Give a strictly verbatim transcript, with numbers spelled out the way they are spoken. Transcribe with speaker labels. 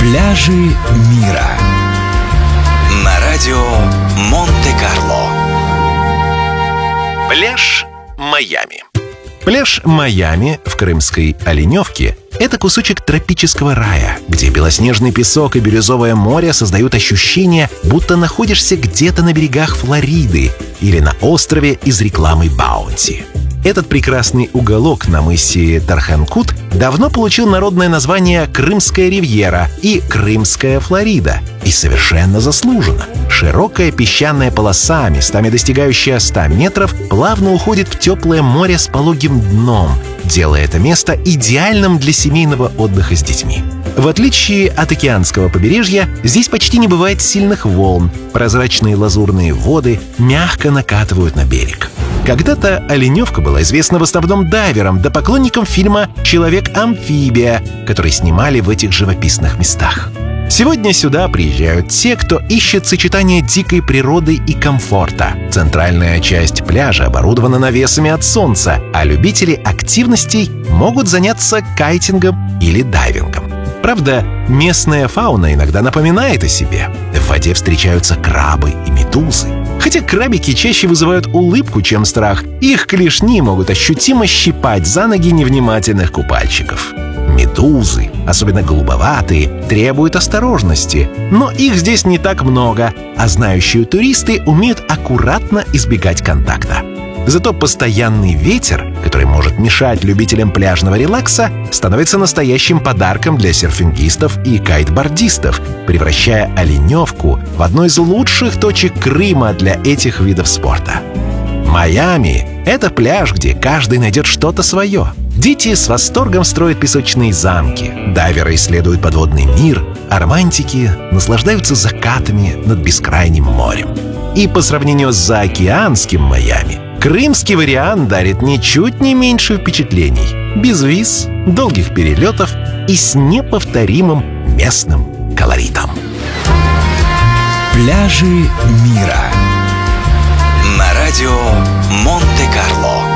Speaker 1: Пляжи мира на радио Монте-Карло.
Speaker 2: Пляж Майами. Пляж Майами в крымской Оленевке – это кусочек тропического рая, где белоснежный песок и бирюзовое море создают ощущение, будто находишься где-то на берегах Флориды или на острове из рекламы Баунти. Этот прекрасный уголок на мысе Тарханкут давно получил народное название «Крымская ривьера» и «Крымская Флорида». И совершенно заслуженно. Широкая песчаная полоса, местами достигающая ста метров, плавно уходит в теплое море с пологим дном, делая это место идеальным для семейного отдыха с детьми. В отличие от океанского побережья, здесь почти не бывает сильных волн. Прозрачные лазурные воды мягко накатывают на берег. Когда-то Оленевка была известна в основном дайверам да поклонникам фильма «Человек-амфибия», который снимали в этих живописных местах. Сегодня сюда приезжают те, кто ищет сочетание дикой природы и комфорта. Центральная часть пляжа оборудована навесами от солнца, а любители активностей могут заняться кайтингом или дайвингом. Правда, местная фауна иногда напоминает о себе. В воде встречаются крабы и медузы. Хотя крабики чаще вызывают улыбку, чем страх, их клешни могут ощутимо щипать за ноги невнимательных купальщиков. Медузы, особенно голубоватые, требуют осторожности, но их здесь не так много, а знающие туристы умеют аккуратно избегать контакта. Зато постоянный ветер, который может мешать любителям пляжного релакса, становится настоящим подарком для серфингистов и кайтбордистов, превращая Оленевку в одну из лучших точек Крыма для этих видов спорта. Майами — это пляж, где каждый найдет что-то свое. Дети с восторгом строят песочные замки, дайверы исследуют подводный мир, а романтики наслаждаются закатами над бескрайним морем. И по сравнению с заокеанским Майами, крымский вариант дарит ничуть не меньше впечатлений. Без виз, долгих перелетов и с неповторимым местным колоритом.
Speaker 1: Пляжи мира на радио Монте-Карло.